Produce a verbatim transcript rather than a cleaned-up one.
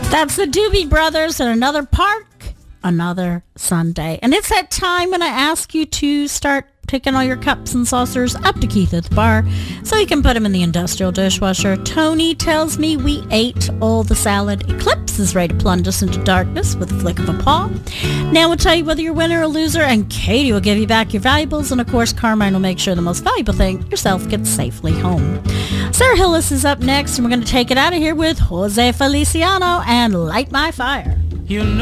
That's the Doobie Brothers and Another Park, Another Sunday. And it's that time when I ask you to start taking all your cups and saucers up to Keith at the bar so you can put them in the industrial dishwasher. Tony tells me we ate all the salad. Eclipse is ready to plunge us into darkness with a flick of a paw. Now we'll tell you whether you're a winner or a loser, and Katie will give you back your valuables, and of course Carmine will make sure the most valuable thing, yourself, gets safely home. Sarah Hillis is up next, and we're going to take it out of here with Jose Feliciano and Light My Fire. You know